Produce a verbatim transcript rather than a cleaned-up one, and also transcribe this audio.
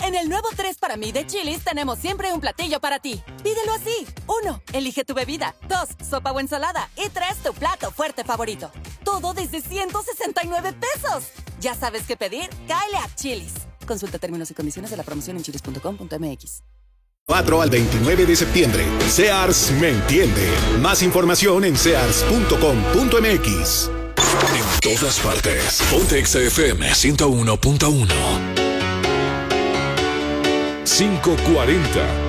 En el nuevo tres para mí de Chili's tenemos siempre un platillo para ti. Pídelo así. Uno, elige tu bebida. Dos, sopa o ensalada. Y tres, tu plato fuerte favorito. Todo desde ciento sesenta y nueve pesos. ¿Ya sabes qué pedir? Cáele a Chili's. Consulta términos y condiciones de la promoción en chilis punto com punto m x. cuatro al veintinueve de septiembre. Sears me entiende. Más información en sears punto com punto m x. En todas partes. Ponte Exa F M ciento uno punto uno. quinientos cuarenta.